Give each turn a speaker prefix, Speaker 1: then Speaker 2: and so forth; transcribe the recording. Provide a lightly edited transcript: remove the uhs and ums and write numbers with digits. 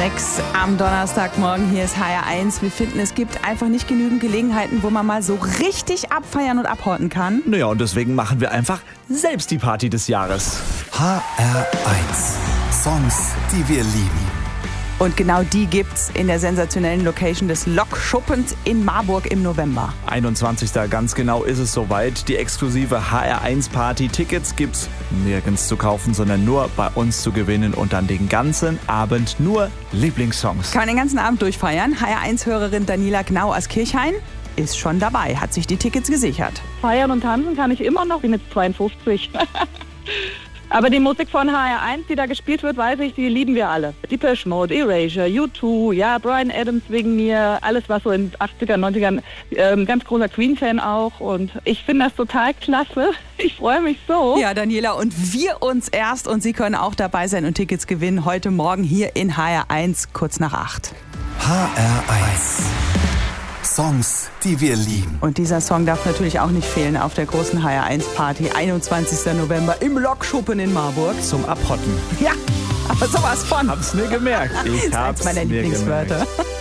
Speaker 1: 6 am Donnerstagmorgen. Hier ist HR1. Wir finden, es gibt einfach nicht genügend Gelegenheiten, wo man mal so richtig abfeiern und abhorten kann.
Speaker 2: Naja, und deswegen machen wir einfach selbst die Party des Jahres.
Speaker 3: HR1. Songs, die wir lieben.
Speaker 1: Und genau die gibt's in der sensationellen Location des Lokschuppens in Marburg im November.
Speaker 2: 21. ganz genau ist es soweit. Die exklusive HR1-Party. Tickets gibt's nirgends zu kaufen, sondern nur bei uns zu gewinnen und dann den ganzen Abend nur Lieblingssongs.
Speaker 1: Kann man den ganzen Abend durchfeiern. HR1-Hörerin Daniela Gnau aus Kirchhain ist schon dabei, hat sich die Tickets gesichert.
Speaker 4: Feiern und tanzen kann ich immer noch, ich bin jetzt 52. Aber die Musik von HR1, die da gespielt wird, weiß ich, die lieben wir alle. Depeche Mode, Erasure, U2, ja, Bryan Adams wegen mir, alles was so in den 80ern, 90ern, ganz großer Queen-Fan auch. Und ich finde das total klasse. Ich freue mich so.
Speaker 1: Ja, Daniela, und wir uns erst und Sie können auch dabei sein und Tickets gewinnen heute Morgen hier in HR1, kurz nach 8.
Speaker 3: HR1. Songs, die wir lieben.
Speaker 1: Und dieser Song darf natürlich auch nicht fehlen auf der großen HR1-Party, 21. November im Lokschuppen in Marburg.
Speaker 2: Zum Abhotten.
Speaker 1: Ja, aber sowas von.
Speaker 2: Hab's mir gemerkt.
Speaker 1: Das ist eins meiner Lieblingswörter.